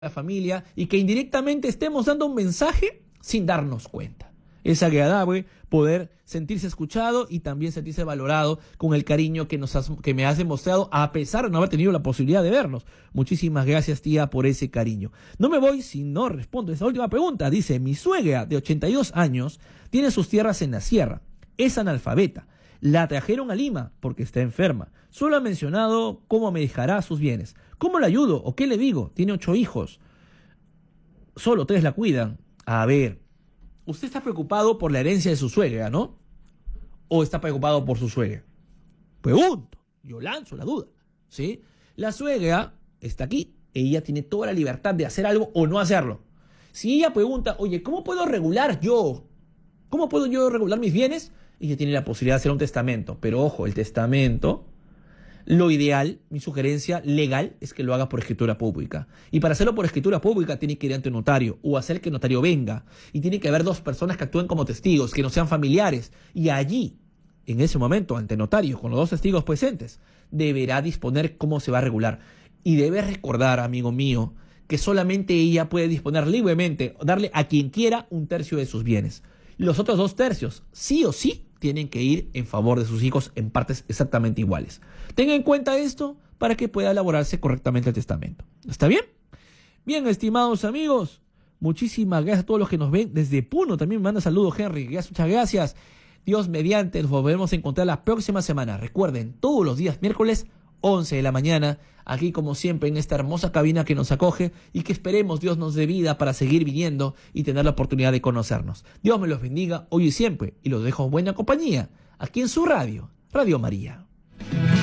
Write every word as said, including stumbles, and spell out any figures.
la familia y que indirectamente estemos dando un mensaje sin darnos cuenta. Es agradable poder sentirse escuchado y también sentirse valorado con el cariño que, nos has, que me has demostrado a pesar de no haber tenido la posibilidad de vernos. Muchísimas gracias, tía, por ese cariño. No me voy si no respondo esa última pregunta. Dice, mi suegra de ochenta y dos años tiene sus tierras en la sierra. Es analfabeta. La trajeron a Lima porque está enferma. Solo ha mencionado cómo me dejará sus bienes. ¿Cómo la ayudo o qué le digo? Tiene ocho hijos. Solo tres la cuidan. A ver, usted está preocupado por la herencia de su suegra, ¿no? ¿O está preocupado por su suegra? Pregunto, yo lanzo la duda, ¿sí? La suegra está aquí. Ella tiene toda la libertad de hacer algo o no hacerlo. Si ella pregunta, oye, ¿cómo puedo regular yo? ¿Cómo puedo yo regular mis bienes? Ella tiene la posibilidad de hacer un testamento. Pero ojo, el testamento, lo ideal, mi sugerencia legal, es que lo haga por escritura pública. Y para hacerlo por escritura pública tiene que ir ante un notario o hacer que el notario venga. Y tiene que haber dos personas que actúen como testigos, que no sean familiares. Y allí, en ese momento, ante el notario, con los dos testigos presentes, deberá disponer cómo se va a regular. Y debe recordar, amigo mío, que solamente ella puede disponer libremente, darle a quien quiera un tercio de sus bienes. Los otros dos tercios, sí o sí, tienen que ir en favor de sus hijos en partes exactamente iguales. Tenga en cuenta esto para que pueda elaborarse correctamente el testamento. ¿Está bien? Bien, estimados amigos, muchísimas gracias a todos los que nos ven. Desde Puno también me manda saludos, Henry. Gracias, muchas gracias. Dios mediante, nos volveremos a encontrar la próxima semana. Recuerden, todos los días miércoles, once de la mañana, aquí como siempre en esta hermosa cabina que nos acoge y que esperemos Dios nos dé vida para seguir viniendo y tener la oportunidad de conocernos. Dios me los bendiga hoy y siempre y los dejo en buena compañía, aquí en su radio, Radio María.